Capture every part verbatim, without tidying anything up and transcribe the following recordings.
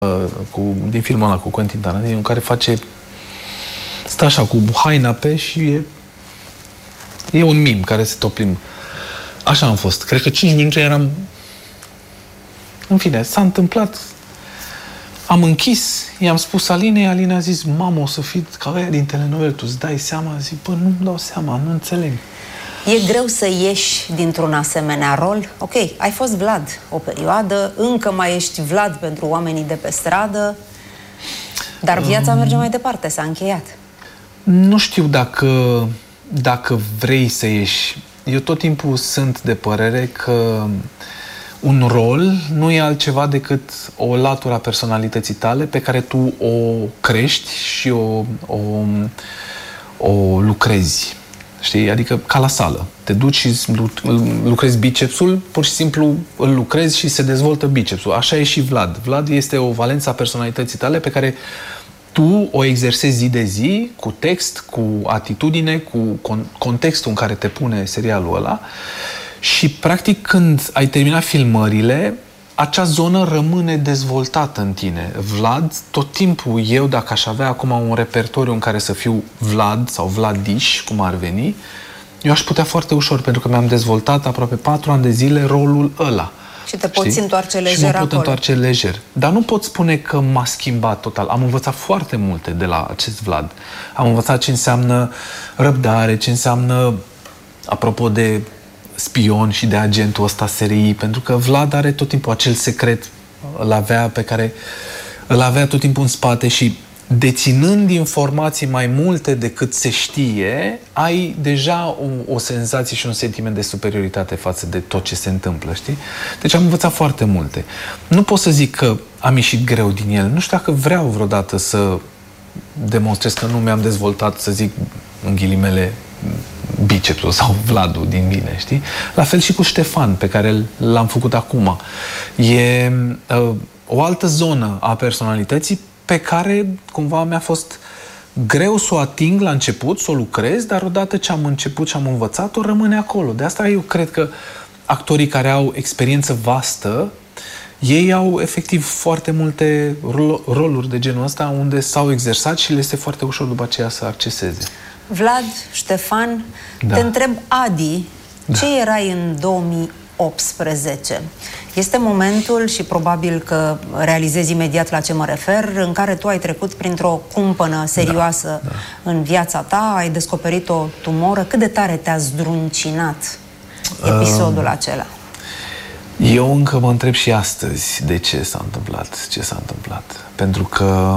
cu, din filmul ăla cu Quentin Tarantino, în care face stă așa cu haina pe și e, e un mim care se tot plimbă. Așa am fost. Cred că cinci minute eram... În fine, s-a întâmplat. Am închis, i-am spus Alinei, Alina a zis, mamă, o să fii ca aia din telenovel, tu îți dai seama? Zic, bă, nu-mi dau seama, nu înțeleg. E greu să ieși dintr-un asemenea rol? Ok, ai fost Vlad o perioadă, încă mai ești Vlad pentru oamenii de pe stradă, dar viața um, merge mai departe, s-a încheiat. Nu știu dacă, dacă vrei să ieși. Eu tot timpul sunt de părere că un rol nu e altceva decât o latură a personalității tale pe care tu o crești și o, o, o lucrezi. Știi? Adică ca la sală. Te duci și lucrezi bicepsul, pur și simplu îl lucrezi și se dezvoltă bicepsul. Așa e și Vlad. Vlad este o valență a personalității tale pe care tu o exersezi zi de zi, cu text, cu atitudine, cu con- contextul în care te pune serialul ăla și, practic, când ai terminat filmările, acea zonă rămâne dezvoltată în tine. Vlad, tot timpul eu, dacă aș avea acum un repertoriu în care să fiu Vlad sau Vladiș, cum ar veni, eu aș putea foarte ușor, pentru că mi-am dezvoltat aproape patru ani de zile rolul ăla. Și te poți știi? întoarce lejer și mă pot acolo. întoarce lejer. Dar nu pot spune că m-a schimbat total. Am învățat foarte multe de la acest Vlad. Am învățat ce înseamnă răbdare, ce înseamnă, apropo de spion și de agentul ăsta S R I, pentru că Vlad are tot timpul acel secret, îl avea, pe care îl avea tot timpul în spate și deținând informații mai multe decât se știe, ai deja o, o senzație și un sentiment de superioritate față de tot ce se întâmplă, știi? Deci am învățat foarte multe. Nu pot să zic că am ieșit greu din el. Nu știu dacă vreau vreodată să demonstrez că nu mi-am dezvoltat, să zic, în ghilimele, bicepsul sau Vladul din mine, știi? La fel și cu Ștefan, pe care l-am făcut acum. E uh, o altă zonă a personalității pe care cumva mi-a fost greu să o ating la început, să o lucrez, dar odată ce am început și am învățat-o, rămâne acolo. De asta eu cred că actorii care au experiență vastă, ei au efectiv foarte multe roluri de genul ăsta unde s-au exersat și le este foarte ușor după aceea să acceseze. Vlad, Ștefan, da. Te întreb, Adi, da. Ce erai în două mii optsprezece? Este momentul, și probabil că realizezi imediat la ce mă refer, în care tu ai trecut printr-o cumpănă serioasă da. Da. în viața ta, ai descoperit o tumoră. Cât de tare te-a zdruncinat episodul uh, acela? Eu încă mă întreb și astăzi de ce s-a întâmplat, ce s-a întâmplat. Pentru că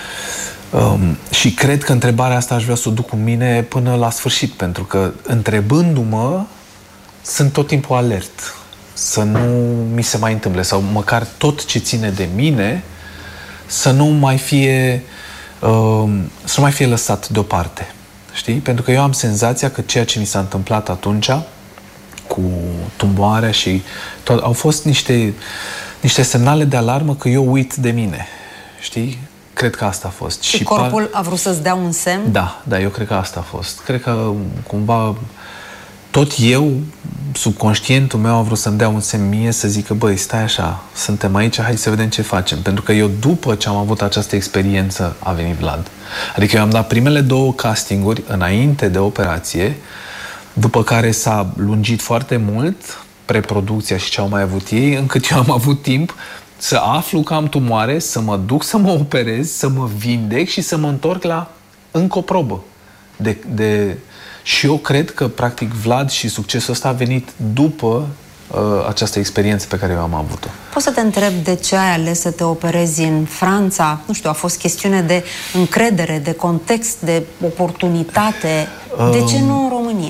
Um, și cred că întrebarea asta aș vrea să o duc cu mine până la sfârșit, pentru că întrebându-mă sunt tot timpul alert să nu mi se mai întâmple sau măcar tot ce ține de mine să nu mai fie um, să nu mai fie lăsat deoparte, știi? Pentru că eu am senzația că ceea ce mi s-a întâmplat atunci cu tumoarea și tot, au fost niște, niște semnale de alarmă că eu uit de mine, știi? Cred că asta a fost. Și, și corpul par... a vrut să-ți dea un semn? Da, da, eu cred că asta a fost. Cred că cumva tot eu, subconștientul meu, a vrut să-mi dea un semn mie să zică, băi, stai așa, suntem aici, hai să vedem ce facem. Pentru că eu, după ce am avut această experiență, a venit Vlad. Adică eu am dat primele două castinguri înainte de operație, după care s-a lungit foarte mult preproducția și ce au mai avut ei, încât eu am avut timp să aflu că am tumoare, să mă duc să mă operez, să mă vindec și să mă întorc la încă o probă. De, de... Și eu cred că, practic, Vlad și succesul ăsta a venit după uh, această experiență pe care eu am avut-o. Poți să te întreb de ce ai ales să te operezi în Franța? Nu știu, a fost chestiune de încredere, de context, de oportunitate. Uh, de ce nu în România?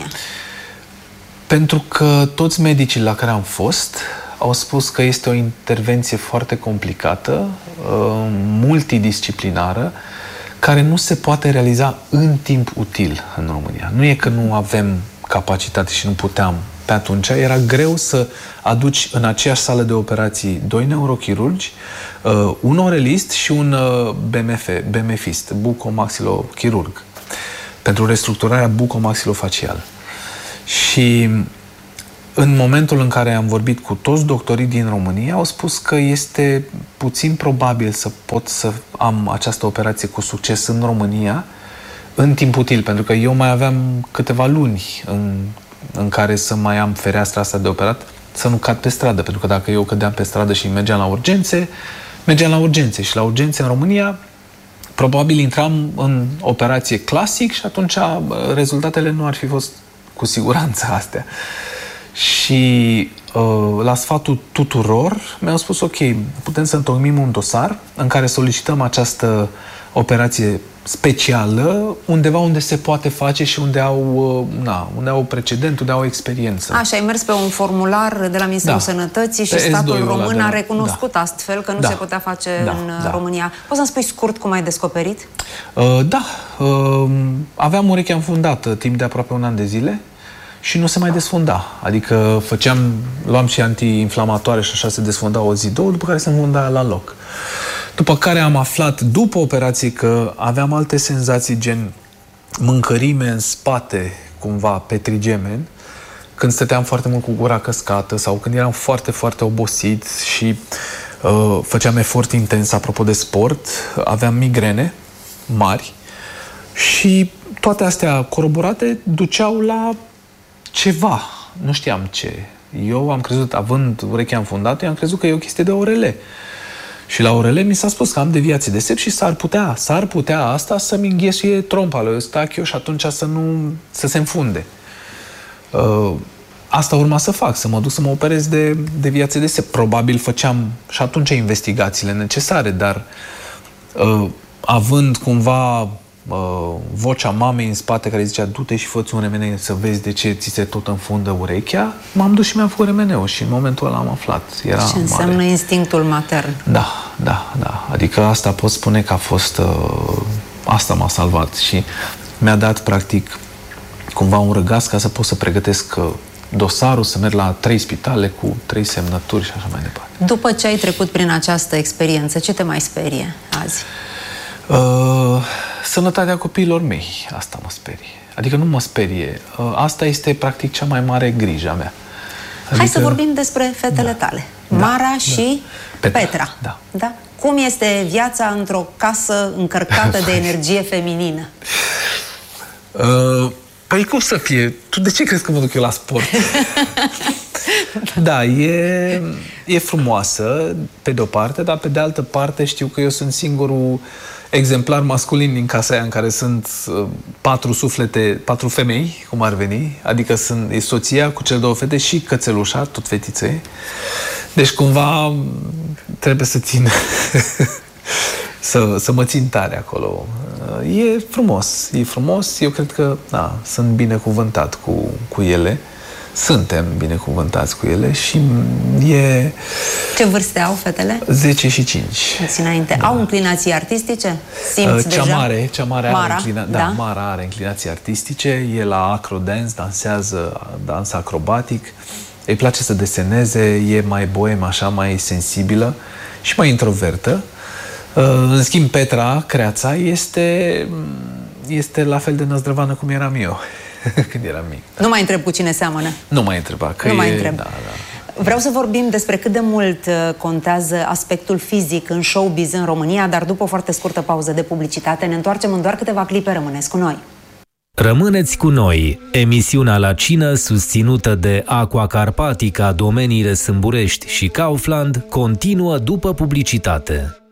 Pentru că toți medicii la care am fost au spus că este o intervenție foarte complicată, multidisciplinară, care nu se poate realiza în timp util în România. Nu e că nu avem capacitate și nu puteam. Pe atunci era greu să aduci în aceeași sală de operații doi neurochirurgi, un orelist și un B M F, B M F-ist, bucomaxilochirurg, pentru restructurarea bucomaxilofacială. Și În momentul în care am vorbit cu toți doctorii din România, au spus că este puțin probabil să pot să am această operație cu succes în România în timp util, pentru că eu mai aveam câteva luni în, în care să mai am fereastra asta de operat, să nu cad pe stradă, pentru că dacă eu cădeam pe stradă și mergeam la urgențe, mergeam la urgențe și la urgențe în România probabil intram în operație clasic și atunci rezultatele nu ar fi fost cu siguranță astea. Și uh, la sfatul tuturor mi-au spus, ok, putem să întocmim un dosar în care solicităm această operație specială undeva unde se poate face și unde au, na, unde au precedent, unde au experiență. Așa, ai mers pe un formular de la Ministerul da. Sănătății și pe statul român a recunoscut da. astfel că nu da. se putea face da. în da. România. Poți să-mi spui scurt cum ai descoperit? Uh, da. Uh, aveam urechea înfundată timp de aproape un an de zile și nu se mai desfunda. Adică făceam, luam și antiinflamatoare și așa se desfunda o zi, două, după care se înfunda la loc. După care am aflat, după operație, că aveam alte senzații, gen mâncărime în spate, cumva, pe trigemen, când stăteam foarte mult cu gura căscată sau când eram foarte, foarte obosit și uh, făceam efort intens, apropo de sport, aveam migrene mari și toate astea coroborate duceau la ceva. Nu știam ce. Eu am crezut, având urechea înfundată, eu am crezut că e o chestie de O R L. Și la O R L mi s-a spus că am deviație de sept și s-ar putea, s-ar putea asta să-mi înghesuie trompa lui Eustachio și atunci să nu, să se înfunde. Uh, asta urma să fac, să mă duc să mă operez de deviație de sept. Probabil făceam și atunci investigațiile necesare, dar uh, având cumva uh, vocea mamei în spate care zicea du-te și fă-ți un remeneu să vezi de ce ți se tot înfundă urechea, m-am dus și mi-am făcut remeneu și în momentul ăla am aflat. Era ce înseamnă mare. Instinctul matern. Da, da, da. Adică asta pot spune că a fost... Uh, asta m-a salvat și mi-a dat practic cumva un răgaz ca să pot să pregătesc uh, dosarul, să merg la trei spitale cu trei semnături și așa mai departe. După ce ai trecut prin această experiență, ce te mai sperie azi? Uh, sănătatea copiilor mei, asta mă sperie. Adică nu mă sperie. Uh, asta este practic cea mai mare grijă a mea. Adică... Hai să vorbim despre fetele da. tale. Mara da, și da. Petra. Petra. Da. Da? Cum este viața într-o casă încărcată de energie feminină? Uh, păi cum să fie? Tu de ce crezi că mă duc eu la sport? Da, e, e frumoasă, pe de-o parte, dar pe de altă parte știu că eu sunt singurul exemplar masculin din casa aia în care sunt uh, patru suflete, patru femei, cum ar veni, adică sunt, e soția cu cele două fete și cățelușa, tot fetițe. Deci cumva trebuie să țin să, să mă țin tare acolo. E frumos, e frumos, eu cred că da, sunt binecuvântat cu, cu ele. Suntem binecuvântați cu ele și e... Ce vârste au fetele? zece și cinci. Puțin înainte. Da. Au inclinații artistice? Simți cea deja? Mare, cea mare Mara, are, inclina... da? Da, Mara are inclinații artistice, e la acrodance, dansează dans acrobatic, îi place să deseneze, e mai boem, așa, mai sensibilă și mai introvertă. În schimb, Petra, creața, este, este la fel de năzdrăvană cum eram eu. Când eram mic. Da. Nu mai întreb cu cine seamănă. Nu mai întreba. Că nu e... mai întreb. Da, da. Vreau să vorbim despre cât de mult contează aspectul fizic în showbiz în România, dar după o foarte scurtă pauză de publicitate ne întoarcem în doar câteva clipe. Rămâneți cu noi. Rămâneți cu noi. Emisiunea La Cină, susținută de Aqua Carpatica, domeniile Sâmburești și Kaufland, continuă după publicitate.